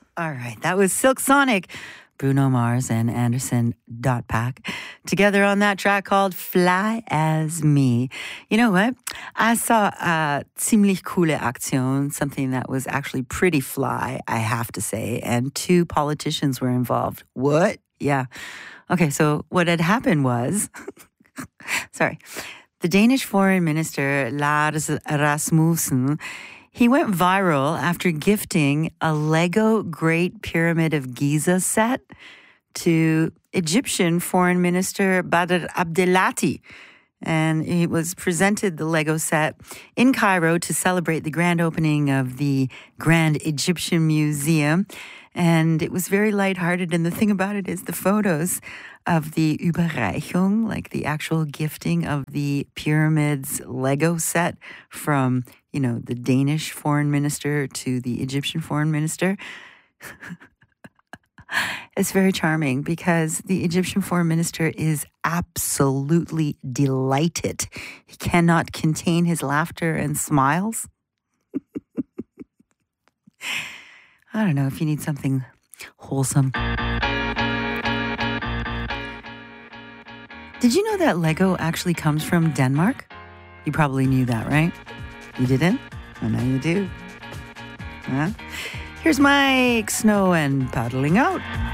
All right, that was Silk Sonic, Bruno Mars and Anderson .Paak together on that track called Fly As Me. You know what? I saw a ziemlich coole Aktion, something that was actually pretty fly, I have to say, and 2 politicians were involved. What? Yeah. Okay, so what had happened was, sorry, the Danish foreign minister, Lars Rasmussen, he went viral after gifting a Lego Great Pyramid of Giza set to Egyptian Foreign Minister Badr Abdelati. And he was presented the Lego set in Cairo to celebrate the grand opening of the Grand Egyptian Museum. And it was very lighthearted. And the thing about it is the photos of the Überreichung, like the actual gifting of the pyramids Lego set from, the Danish foreign minister to the Egyptian foreign minister. It's very charming because the Egyptian foreign minister is absolutely delighted. He cannot contain his laughter and smiles. I don't know if you need something wholesome. Did you know that Lego actually comes from Denmark? You probably knew that, right? You didn't? Well, now you do. Here's Mike Snow and Paddling Out.